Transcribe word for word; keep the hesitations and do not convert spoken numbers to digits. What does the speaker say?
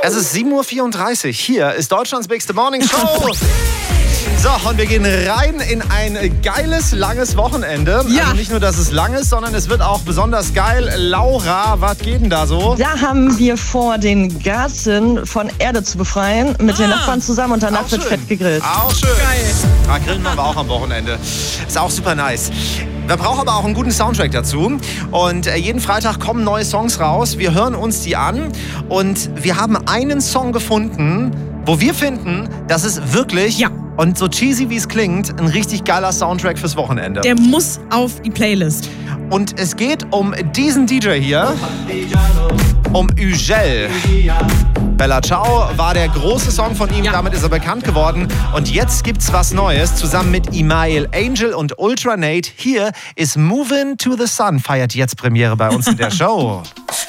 Es ist sieben Uhr vierunddreißig. Hier ist Deutschlands Bigste Morning Show. So, und wir gehen rein in ein geiles, langes Wochenende. Ja. Also nicht nur, dass es lang ist, sondern es wird auch besonders geil. Laura, was geht denn da so? Da haben wir vor, den Garten von Erde zu befreien, mit Ah. den Nachbarn zusammen und danach Auch wird schön. fett gegrillt. Auch schön. Geil. Ja, grillen machen wir auch am Wochenende. Ist auch super nice. Wir brauchen aber auch einen guten Soundtrack dazu. Und äh, jeden Freitag kommen neue Songs raus. Wir hören uns die an. Und wir haben einen Song gefunden, wo wir finden, das ist wirklich, Ja. und so cheesy wie es klingt, ein richtig geiler Soundtrack fürs Wochenende. Der muss auf die Playlist. Und es geht um diesen D J hier, um Ugel. Bella Ciao war der große Song von ihm, Ja. damit ist er bekannt geworden. Und jetzt gibt's was Neues, zusammen mit Imael Angel und Ultra Nate. Hier ist Movin' to the Sun, feiert jetzt Premiere bei uns in der Show.